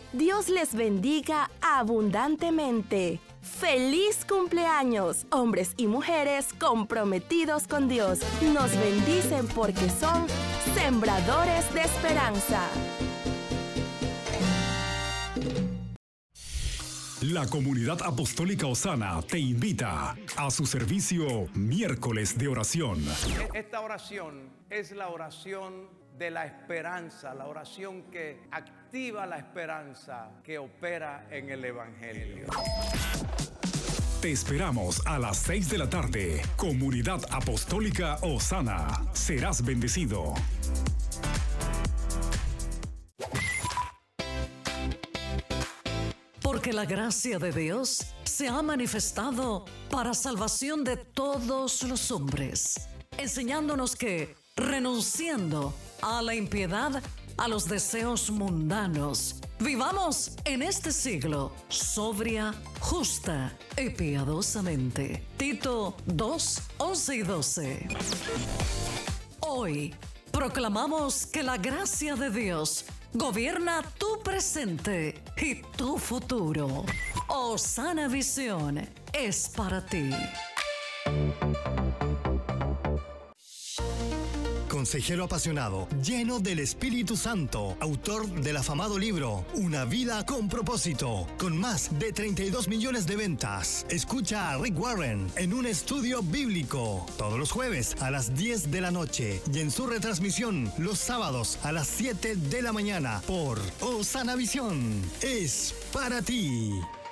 Dios les bendiga abundantemente. ¡Feliz cumpleaños! Hombres y mujeres comprometidos con Dios nos bendicen porque son sembradores de esperanza. La Comunidad Apostólica Osana te invita a su servicio Miércoles de Oración. Esta oración es la oración de la esperanza, la oración que activa la esperanza que opera en el Evangelio. Te esperamos a las 6 de la tarde. Comunidad Apostólica Osana. Serás bendecido. Porque la gracia de Dios se ha manifestado para salvación de todos los hombres, enseñándonos que, renunciando a la impiedad, a los deseos mundanos, vivamos en este siglo sobria, justa y piadosamente. Tito 2, 11 y 12. Hoy proclamamos que la gracia de Dios gobierna tu presente y tu futuro. Osana Visión es para ti. Consejero apasionado, lleno del Espíritu Santo, autor del afamado libro Una vida con propósito, con más de 32 millones de ventas. Escucha a Rick Warren en un estudio bíblico todos los jueves a las 10 de la noche y en su retransmisión los sábados a las 7 de la mañana por Osana Visión. Es para ti.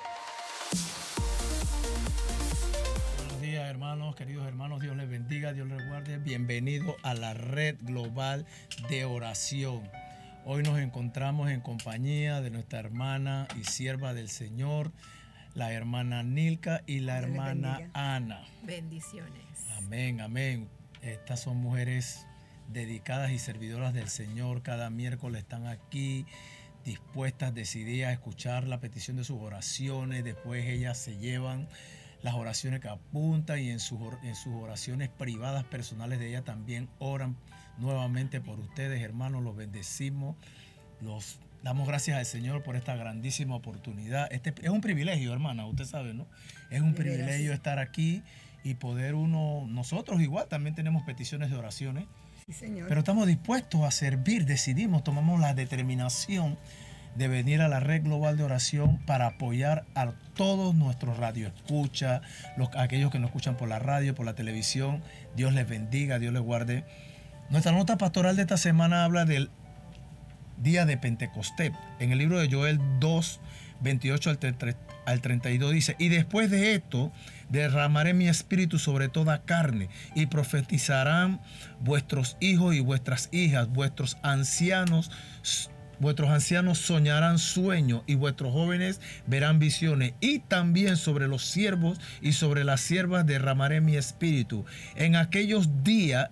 Hermanos, queridos hermanos, Dios les bendiga, Dios les guarde. Bienvenido a la Red Global de Oración. Hoy nos encontramos en compañía de nuestra hermana y sierva del Señor, la hermana Nilka y la hermana Ana. Bendiciones. Amén, amén. Estas son mujeres dedicadas y servidoras del Señor. Cada miércoles están aquí dispuestas, decididas a escuchar la petición de sus oraciones. Después ellas se llevan las oraciones que apuntan y en sus oraciones privadas, personales de ella también oran nuevamente por ustedes, hermanos. Los bendecimos, los damos gracias al Señor por esta grandísima oportunidad. Este es un privilegio, hermana, usted sabe, ¿no? Es un privilegio estar aquí y poder nosotros igual también tenemos peticiones de oraciones. Sí, Señor. Pero estamos dispuestos a servir, tomamos la determinación de venir a la Red Global de Oración para apoyar a todos nuestros radioescuchas, aquellos que nos escuchan por la radio, por la televisión. Dios les bendiga, Dios les guarde. Nuestra nota pastoral de esta semana habla del día de Pentecostés. En el libro de Joel 2, 28 al 32 dice: y después de esto derramaré mi espíritu sobre toda carne, y profetizarán vuestros hijos y vuestras hijas, vuestros ancianos soñarán sueños y vuestros jóvenes verán visiones. Y también sobre los siervos y sobre las siervas derramaré mi espíritu. En aquellos días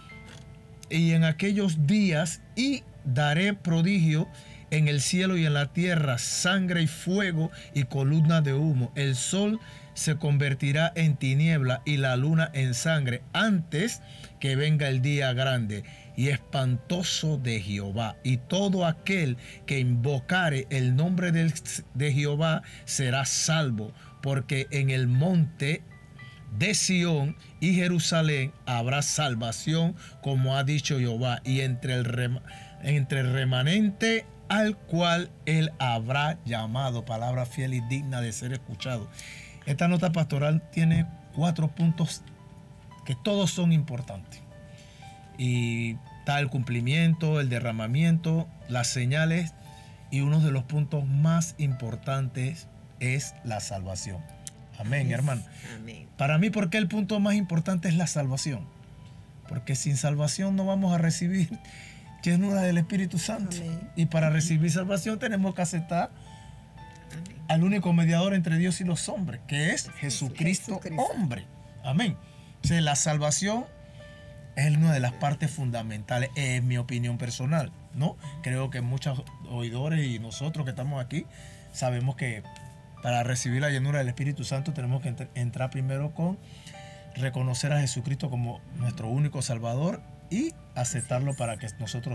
y daré prodigio en el cielo y en la tierra, sangre y fuego y columna de humo. El sol se convertirá en tiniebla y la luna en sangre antes que venga el día grande y espantoso de Jehová. Y todo aquel que invocare el nombre de Jehová será salvo, porque en el monte de Sión y Jerusalén habrá salvación, como ha dicho Jehová, y entre el remanente al cual él habrá llamado. Palabra fiel y digna de ser escuchado. Esta nota pastoral tiene 4 puntos que todos son importantes. Y está el cumplimiento, el derramamiento, las señales, y uno de los puntos más importantes es la salvación. Amén, hermano. Amén. Para mí, ¿por qué el punto más importante es la salvación? Porque sin salvación no vamos a recibir llenura del Espíritu Santo. Amén. Y para recibir salvación tenemos que aceptar al único mediador entre Dios y los hombres, que es Jesucristo, hombre. Amén. O sea, la salvación es una de las partes fundamentales, en mi opinión personal, ¿no? Creo que muchos oidores y nosotros que estamos aquí sabemos que para recibir la llenura del Espíritu Santo tenemos que entrar primero con reconocer a Jesucristo como nuestro único Salvador y aceptarlo para que nosotros